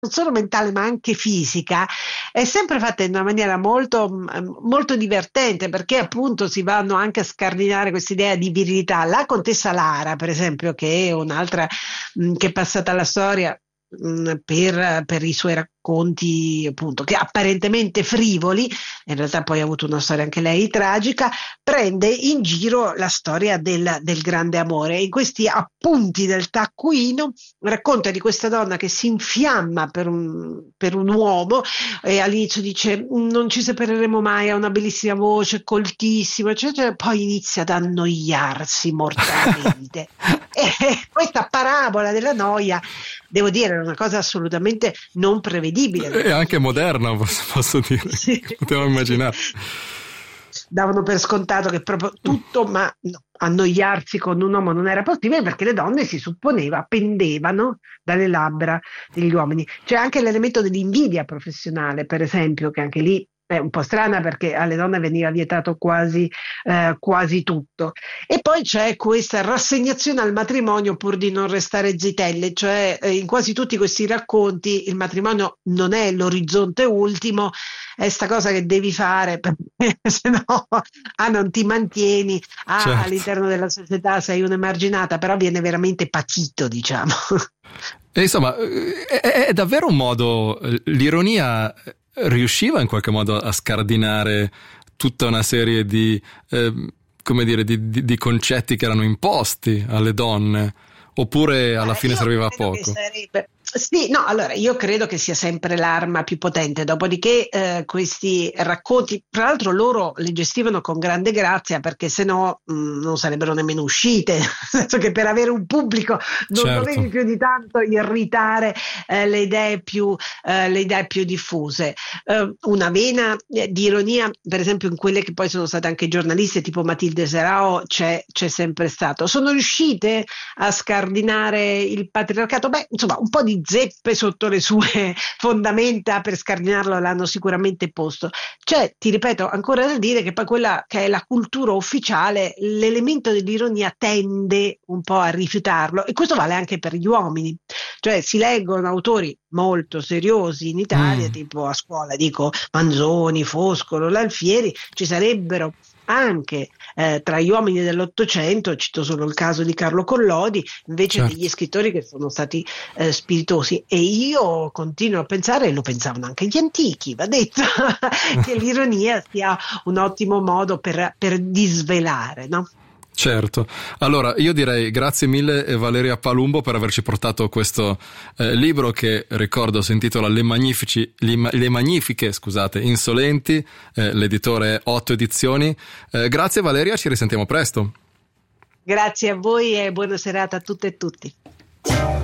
non solo mentale ma anche fisica, è sempre fatta in una maniera molto, molto divertente, perché appunto si vanno anche a scardinare questa idea di virilità. La contessa Lara, per esempio, che è un'altra che è passata alla storia per i suoi racconti, appunto, che apparentemente frivoli, in realtà poi ha avuto una storia anche lei tragica, prende in giro la storia del grande amore. In questi appunti del taccuino racconta di questa donna che si infiamma per un uomo e all'inizio dice non ci separeremo mai, ha una bellissima voce, coltissima, eccetera, poi inizia ad annoiarsi mortalmente. E questa parabola della noia, devo dire, è una cosa assolutamente non prevedibile. E anche moderna, posso dire. Sì. Potevo immaginare. Davano per scontato che proprio tutto, ma no, annoiarsi con un uomo non era possibile, perché le donne, si supponeva, pendevano dalle labbra degli uomini. C'è anche l'elemento dell'invidia professionale, per esempio, che anche lì è un po' strana, perché alle donne veniva vietato quasi tutto. E poi c'è questa rassegnazione al matrimonio pur di non restare zitelle, cioè in quasi tutti questi racconti il matrimonio non è l'orizzonte ultimo, è sta cosa che devi fare perché se no non ti mantieni, Certo. All'interno della società sei un'emarginata, però viene veramente patito, diciamo. E insomma, è davvero un modo, l'ironia riusciva in qualche modo a scardinare tutta una serie di come dire, di concetti che erano imposti alle donne, oppure alla fine serviva a poco? Sì, no, allora io credo che sia sempre l'arma più potente, dopodiché questi racconti, tra l'altro loro li gestivano con grande grazia, perché se no non sarebbero nemmeno uscite, nel senso che per avere un pubblico non Certo. dovevi più di tanto irritare le idee più diffuse. Una vena di ironia, per esempio, in quelle che poi sono state anche giornaliste tipo Matilde Serao c'è sempre stato. Sono riuscite a scardinare il patriarcato? Beh, insomma, un po' di zeppe sotto le sue fondamenta per scardinarlo l'hanno sicuramente posto. C'è, ti ripeto, ancora da dire che poi quella che è la cultura ufficiale, l'elemento dell'ironia tende un po' a rifiutarlo, e questo vale anche per gli uomini. Cioè si leggono autori molto seriosi in Italia, tipo a scuola dico Manzoni, Foscolo, L'Alfieri, ci sarebbero anche tra gli uomini dell'Ottocento, cito solo il caso di Carlo Collodi, invece Certo. degli scrittori che sono stati spiritosi. E io continuo a pensare, e lo pensavano anche gli antichi, va detto, che l'ironia sia un ottimo modo per disvelare, no? Certo. Allora, io direi grazie mille Valeria Palumbo per averci portato questo libro che, ricordo, si intitola Le Magnifiche, scusate, Insolenti, l'editore è 8 Edizioni. Grazie Valeria, ci risentiamo presto. Grazie a voi e buona serata a tutte e tutti.